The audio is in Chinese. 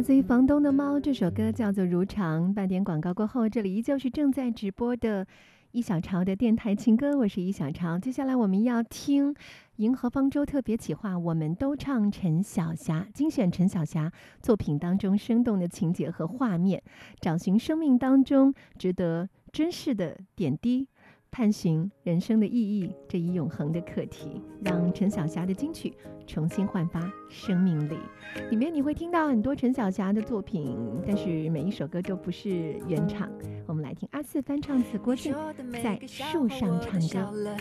自于房东的猫，这首歌叫做《如常》。半点广告过后，这里依旧是正在直播的一小潮的电台情歌，我是一小潮。接下来我们要听银河方舟特别企划，我们都唱陈小霞，精选陈小霞作品当中生动的情节和画面，找寻生命当中值得珍视的点滴，探寻人生的意义这一永恒的课题，让陈小霞的金曲重新焕发生命力。里面你会听到很多陈小霞的作品，但是每一首歌都不是原唱。我们来听阿四翻唱自郭靖在树上唱歌。